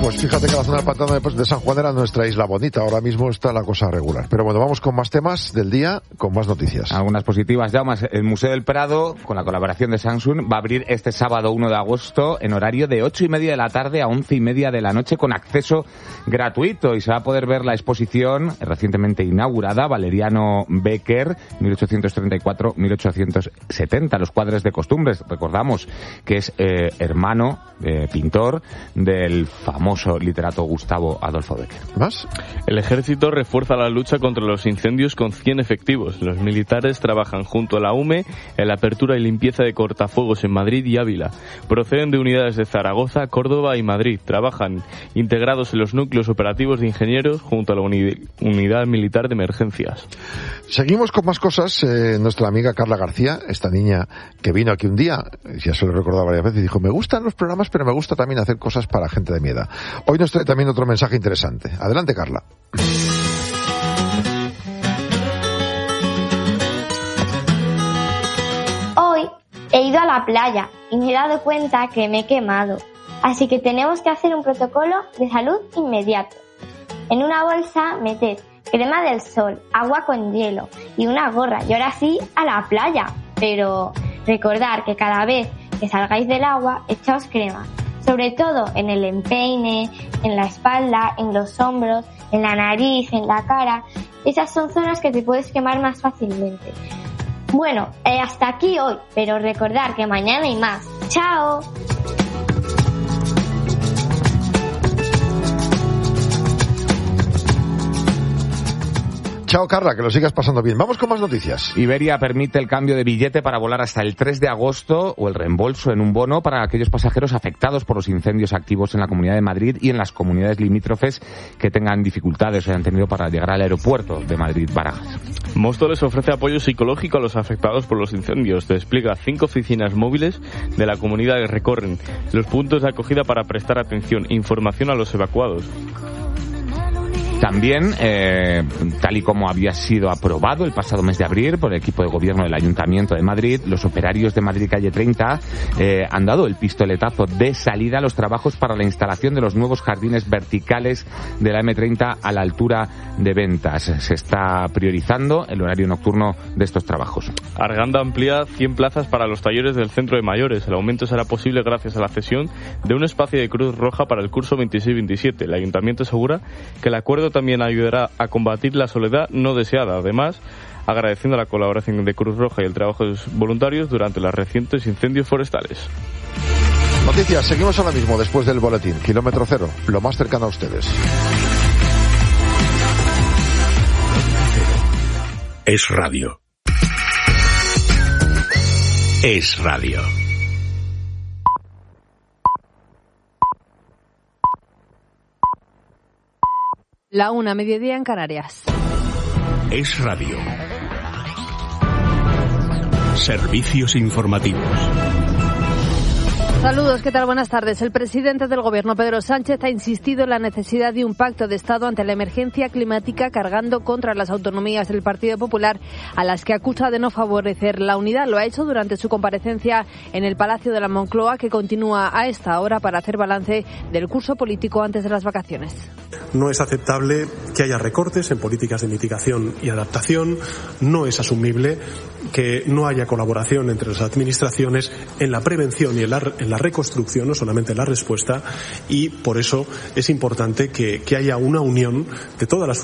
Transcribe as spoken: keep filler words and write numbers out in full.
Pues fíjate que la zona del pantano de San Juan era nuestra isla bonita. Ahora mismo está la cosa regular. Pero bueno, vamos con más temas del día, con más noticias. Algunas positivas, ya más. El Museo del Prado, con la colaboración de Samsung, va a abrir este sábado uno de agosto en horario de ocho y media de la tarde a once y media de la noche con acceso gratuito. Y se va a poder ver la exposición recientemente inaugurada, Valeriano Becker, mil ochocientos treinta y cuatro a mil ochocientos setenta, los cuadros de costumbres. Recordamos que es eh, hermano, eh, pintor, del famoso literato Gustavo Adolfo Becker. ¿Más? El ejército refuerza la lucha contra los incendios con cien efectivos. Los militares trabajan junto a la U M E en la apertura y limpieza de cortafuegos en Madrid y Ávila. Proceden de unidades de Zaragoza, Córdoba y Madrid. Trabajan integrados en los núcleos operativos de ingenieros junto a la uni- unidad militar de emergencias. Seguimos con más cosas. Eh, nuestra amiga Carla García, esta niña que vino aquí un día, ya se lo he recordado varias veces, dijo, me gustan los programas, pero me gusta también hacer cosas para gente de mi edad. Hoy nos trae también otro mensaje interesante. Adelante, Carla. Hoy he ido a la playa y me he dado cuenta que me he quemado. Así que tenemos que hacer un protocolo de salud inmediato. En una bolsa meted crema del sol, agua con hielo y una gorra. Y ahora sí, a la playa. Pero recordad que cada vez que salgáis del agua, echaos crema. Sobre todo en el empeine, en la espalda, en los hombros, en la nariz, en la cara. Esas son zonas que te puedes quemar más fácilmente. Bueno, eh, hasta aquí hoy, pero recordad que mañana hay más. ¡Chao! Chao, Carla, que lo sigas pasando bien. Vamos con más noticias. Iberia permite el cambio de billete para volar hasta el tres de agosto o el reembolso en un bono para aquellos pasajeros afectados por los incendios activos en la Comunidad de Madrid y en las comunidades limítrofes que tengan dificultades o hayan tenido para llegar al aeropuerto de Madrid-Barajas. Móstoles ofrece apoyo psicológico a los afectados por los incendios. Despliega cinco oficinas móviles de la comunidad que recorren los puntos de acogida para prestar atención e información a los evacuados. También, eh, tal y como había sido aprobado el pasado mes de abril por el equipo de gobierno del Ayuntamiento de Madrid, los operarios de Madrid Calle treinta eh, han dado el pistoletazo de salida a los trabajos para la instalación de los nuevos jardines verticales de la eme treinta a la altura de Ventas. Se está priorizando el horario nocturno de estos trabajos. Arganda amplía cien plazas para los talleres del Centro de Mayores. El aumento será posible gracias a la cesión de un espacio de Cruz Roja para el curso veintiséis veintisiete. El Ayuntamiento asegura que el acuerdo también ayudará a combatir la soledad no deseada. Además, agradeciendo la colaboración de Cruz Roja y el trabajo de sus voluntarios durante los recientes incendios forestales. Noticias, seguimos ahora mismo después del boletín. Kilómetro cero, lo más cercano a ustedes. Es radio. Es radio. La una, mediodía en Canarias. Es radio. Servicios informativos. Saludos, ¿qué tal? Buenas tardes. El presidente del Gobierno, Pedro Sánchez, ha insistido en la necesidad de un pacto de Estado ante la emergencia climática, cargando contra las autonomías del Partido Popular, a las que acusa de no favorecer la unidad. Lo ha hecho durante su comparecencia en el Palacio de la Moncloa, que continúa a esta hora para hacer balance del curso político antes de las vacaciones. No es aceptable que haya recortes en políticas de mitigación y adaptación. No es asumible que no haya colaboración entre las administraciones en la prevención y en la, en la reconstrucción, no solamente en la respuesta, y por eso es importante que, que haya una unión de todas las